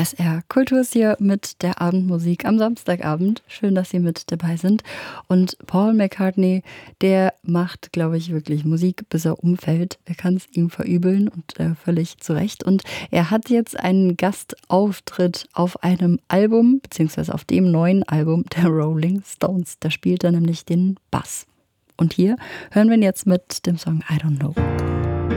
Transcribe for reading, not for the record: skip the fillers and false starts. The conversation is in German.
SR Kultur ist hier mit der Abendmusik am Samstagabend. Schön, dass Sie mit dabei sind. Und Paul McCartney, der macht, glaube ich, wirklich Musik, bis er umfällt. Wer kann es ihm verübeln und völlig zu Recht. Und er hat jetzt einen Gastauftritt auf einem Album, beziehungsweise auf dem neuen Album der Rolling Stones. Da spielt er nämlich den Bass. Und hier hören wir ihn jetzt mit dem Song I Don't Know.